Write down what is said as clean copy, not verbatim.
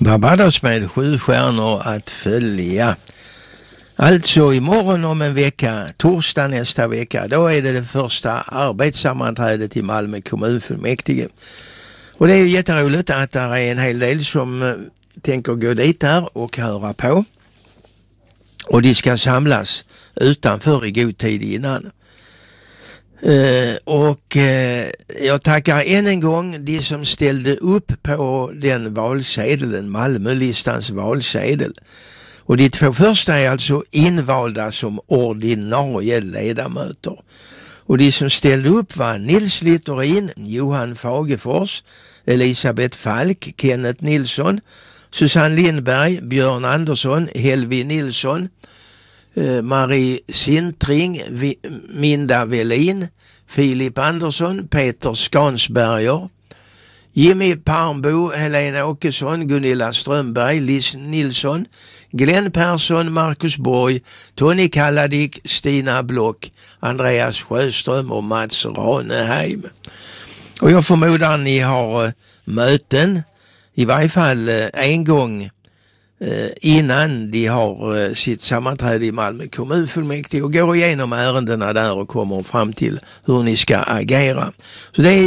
Vad var det med 7 stjärnor att följa? Alltså imorgon om en vecka, torsdag nästa vecka, då är det första arbetssammanträdet i Malmö kommunfullmäktige. Och det är ju jätteroligt att det är en hel del som tänker gå dit där och höra på. Och de ska samlas utanför i god tid innan. Jag tackar än en gång de som ställde upp på den valsedeln, Malmölistans valsedel. Och de 2 första är alltså invalda som ordinarie ledamöter. Och de som ställde upp var Nils Littorin, Johan Fagefors, Elisabeth Falk, Kenneth Nilsson, Susanne Lindberg, Björn Andersson, Helvi Nilsson, Marie Sintring, Minda Velin, Filip Andersson, Peter Skansberger, Jimmy Parmbo, Helena Åkesson, Gunilla Strömberg, Liz Nilsson, Glenn Persson, Marcus Borg, Tony Kalladik, Stina Block, Andreas Sjöström och Mats Raneheim. Och jag förmodar ni har möten i varje fall en gång innan de har sitt sammanträde i Malmö kommunfullmäktige och går igenom ärendena där och kommer fram till hur ni ska agera. Så det är